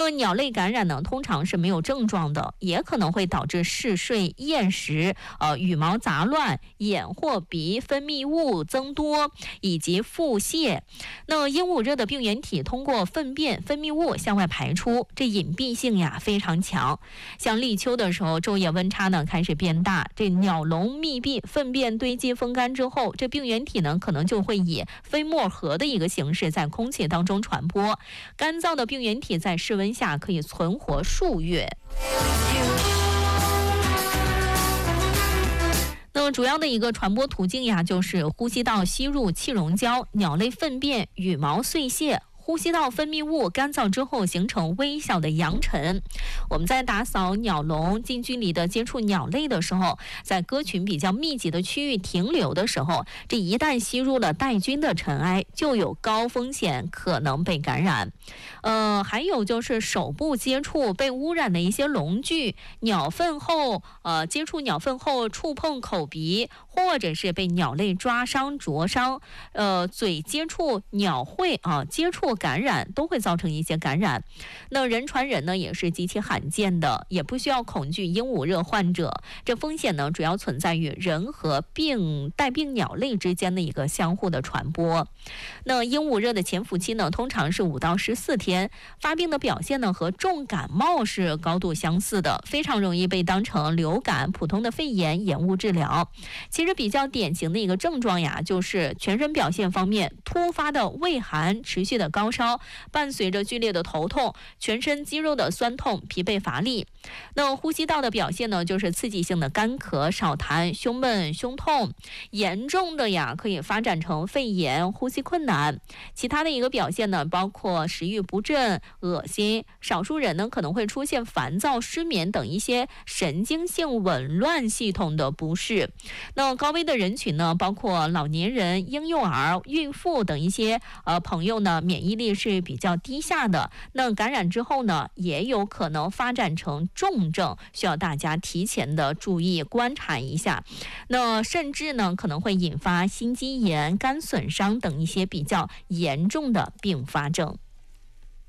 那鸟类感染呢，通常是没有症状的，也可能会导致嗜睡、厌食、羽毛杂乱、眼或鼻分泌物增多以及腹泻。那鹦鹉热的病原体通过粪便分泌物向外排出，这隐蔽性呀非常强。像立秋的时候，昼夜温差呢开始变大，这鸟笼密闭，粪便堆积风干之后，这病原体呢可能就会以飞沫核的一个形式在空气当中传播。干燥的病原体在室温下可以存活数月。那主要的一个传播途径呀，就是呼吸道吸入气溶胶、鸟类粪便、羽毛碎屑。呼吸道分泌物干燥之后形成微小的扬尘。我们在打扫鸟笼、近距离的接触鸟类的时候，在鸽群比较密集的区域停留的时候，这一旦吸入了带菌的尘埃，就有高风险可能被感染。还有就是手部接触被污染的一些笼具、鸟粪后，接触鸟粪后触碰口鼻，或者是被鸟类抓伤、灼伤，嘴接触鸟喙接触感染都会造成一些感染。那人传人呢也是极其罕见的，也不需要恐惧鹦鹉热患者。这风险呢主要存在于人和带病鸟类之间的一个相互的传播。那鹦鹉热的潜伏期呢通常是5到14天，发病的表现呢和重感冒是高度相似的，非常容易被当成流感、普通的肺炎延误治疗。其实比较典型的一个症状呀，就是全身表现方面，突发的畏寒、持续的高烧，伴随着剧烈的头痛，全身肌肉的酸痛、疲惫乏力。那呼吸道的表现呢，就是刺激性的干咳、少痰、胸闷、胸痛，严重的呀可以发展成肺炎、呼吸困难。其他的一个表现呢，包括食欲不振、恶心，少数人呢可能会出现烦躁、失眠等一些神经性紊乱系统的不适。那高危的人群呢，包括老年人、婴幼儿、孕妇等一些朋友呢，免疫力是比较低下的。那感染之后呢，也有可能发展成重症，需要大家提前的注意观察一下。那甚至呢，可能会引发心肌炎、肝损伤等一些比较严重的并发症。